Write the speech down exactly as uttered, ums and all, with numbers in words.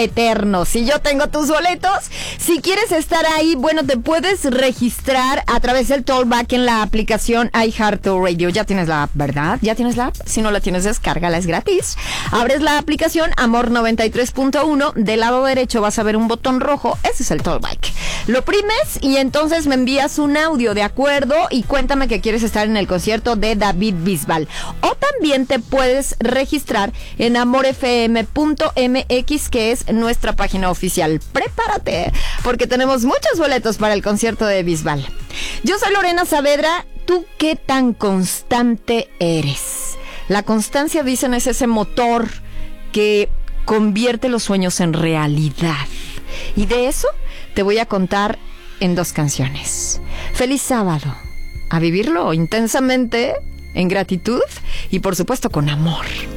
eterno. Si yo tengo tus boletos, si quieres estar ahí, bueno, te puedes registrar a través del Tollback en la aplicación iHeartRadio. Ya tienes la app, ¿verdad? ¿Ya tienes la app? Si no la tienes, descárgala, es gratis. Abres la aplicación Amor noventa y tres punto uno, del lado derecho vas a ver un botón rojo, ese es el Tollback. Lo primes y entonces me envías un audio, ¿de acuerdo? Y cuéntame que quieres estar en el concierto de David Bisbal. O también te puedes registrar en amor f m punto m x, que es nuestra página oficial. Prepárate, porque tenemos muchos boletos para el concierto de Bisbal. Yo soy Lorena Saavedra. ¿Tú qué tan constante eres? La constancia, dicen, es ese motor que convierte los sueños en realidad. Y de eso te voy a contar en dos canciones. Feliz sábado. A vivirlo intensamente, en gratitud y por supuesto con amor.